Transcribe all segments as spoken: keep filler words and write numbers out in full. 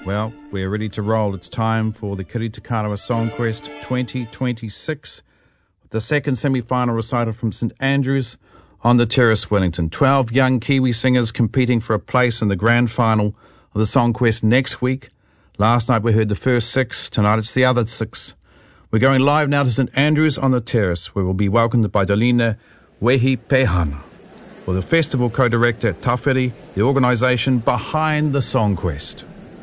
Well, we're ready to roll. It's time for the Kiri Te Kanawa Song Quest twenty twenty-six, the second semi-final recital from St Andrews on the Terrace, Wellington. Twelve young Kiwi singers competing for a place in the grand final of the Song Quest next week. Last night we heard the first six. Tonight it's the other six. We're going live now to St Andrews on the Terrace, where we'll be welcomed by Delina Wehi Pehana for the festival co-director at Tawhiri, the organisation behind the Song Quest.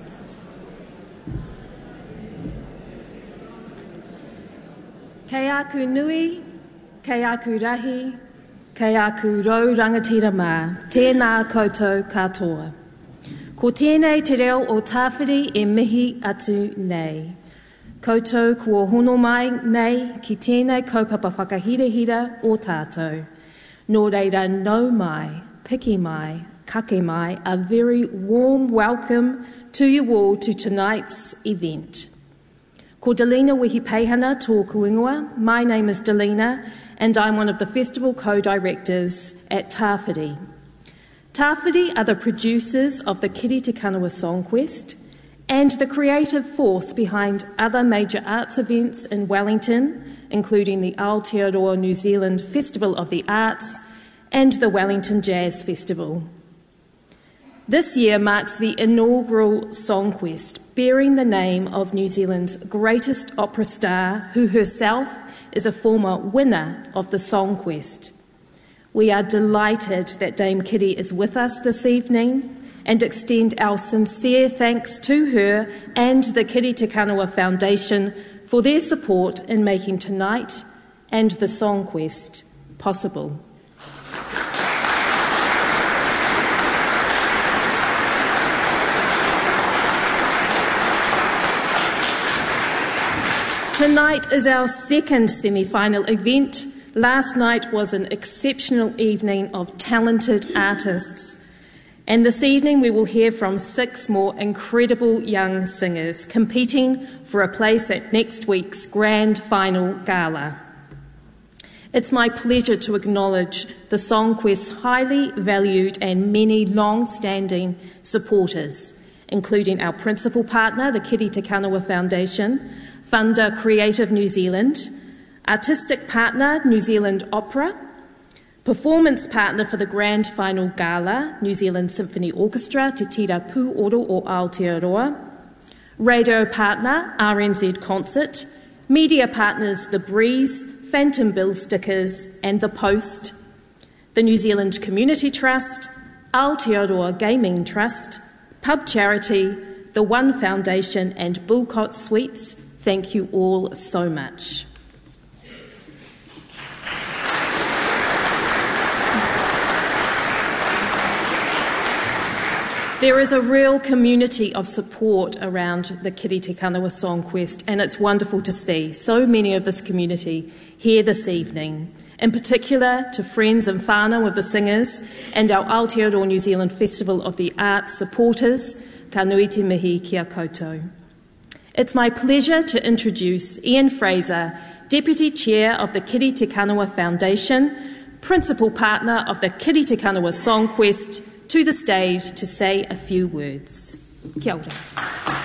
Kei aku nui, kei aku rahi, kei aku rau rangatira mā, tēnā koutou katoa. Ko tēnei te reo o Tawhiri e mihi atu nei. Koutou kua hono mai nei ki tēnei kaupapa whakahirahira o tātou. Nō reira nau mai, piki mai, kake mai, a very warm welcome to you all to tonight's event. Ko Delina Wehi Pehana tōku ingoa. My name is Delina and I'm one of the festival co-directors at Tawhiri. Tawhiri are the producers of the Kiri Te Kanawa Song Quest and the creative force behind other major arts events in Wellington, including the Aotearoa New Zealand Festival of the Arts and the Wellington Jazz Festival. This year marks the inaugural Song Quest, bearing the name of New Zealand's greatest opera star, who herself is a former winner of the Song Quest. We are delighted that Dame Kiri is with us this evening and extend our sincere thanks to her and the Kiri Te Kanawa Foundation for their support in making tonight and the Song Quest possible. Tonight is our second semi-final event. Last night was an exceptional evening of talented artists. And this evening we will hear from six more incredible young singers competing for a place at next week's grand final gala. It's my pleasure to acknowledge the Song Quest's highly valued and many long-standing supporters, including our principal partner, the Kiri Te Kanawa Foundation, funder Creative New Zealand, artistic partner New Zealand Opera, performance partner for the Grand Final Gala, New Zealand Symphony Orchestra, Te Tira Pūoro o Aotearoa, radio partner R N Z Concert, media partners The Breeze, Phantom Bill Stickers and The Post, the New Zealand Community Trust, Aotearoa Gaming Trust, Pub Charity, the One Foundation and Bullcott Sweets. Thank you all so much. There is a real community of support around the Kiri Te Kanawa Song Quest, and it's wonderful to see so many of this community here this evening, in particular to friends and whānau of the singers and our Aotearoa New Zealand Festival of the Arts supporters, ka nui te mihi kia koutou. It's my pleasure to introduce Ian Fraser, Deputy Chair of the Kiri Te Kanawa Foundation, Principal Partner of the Kiri Te Kanawa Song Quest, to the stage to say a few words. Kia ora.